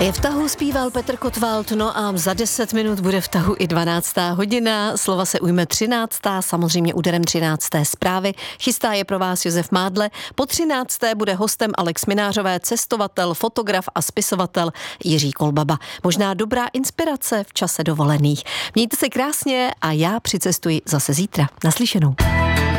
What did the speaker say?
Je v tahu, zpíval Petr Kotwald, no a za 10 minut bude v tahu i 12. hodina. Slova se ujme 13. samozřejmě úderem 13. zprávy. Chystá je pro vás Josef Mádle. Po 13. bude hostem Alex Minářové, cestovatel, fotograf a spisovatel Jiří Kolbaba. Možná dobrá inspirace v čase dovolených. Mějte se krásně a já přicestuji zase zítra. Naslyšenou.